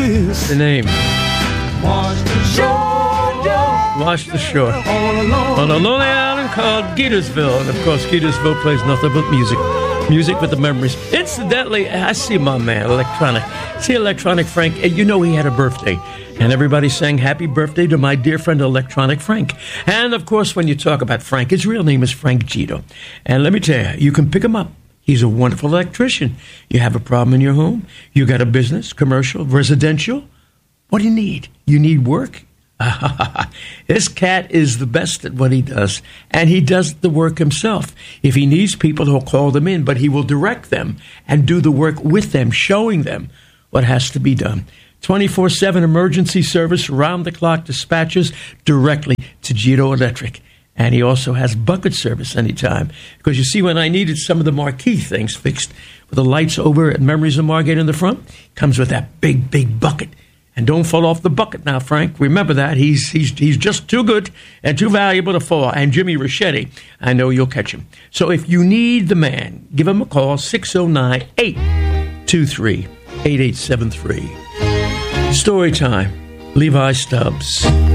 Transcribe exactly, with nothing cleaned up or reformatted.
this. The name. Wash the shore. Wash the shore. All alone. On a lonely island called Getersville. And, of course, Getersville plays nothing but music. Music with the memories. Incidentally, I see my man, Electronic. See Electronic Frank, you know he had a birthday. And everybody sang happy birthday to my dear friend Electronic Frank. And, of course, when you talk about Frank, his real name is Frank Gito. And let me tell you, you can pick him up. He's a wonderful electrician. You have a problem in your home? You got a business, commercial, residential? What do you need? You need work? This cat is the best at what he does, and he does the work himself. If he needs people, he'll call them in, but he will direct them and do the work with them, showing them what has to be done. twenty-four seven emergency service, round-the-clock dispatches directly to Gito Electric. And he also has bucket service anytime. Because you see, when I needed some of the marquee things fixed, with the lights over at Memories of Margate in the front, comes with that big, big bucket. And don't fall off the bucket now, Frank. Remember that. He's he's he's just too good and too valuable to fall. And Jimmy Ricchetti, I know you'll catch him. So if you need the man, give him a call, six oh nine, eight two three, eight eight seven three. Story time, Levi Stubbs.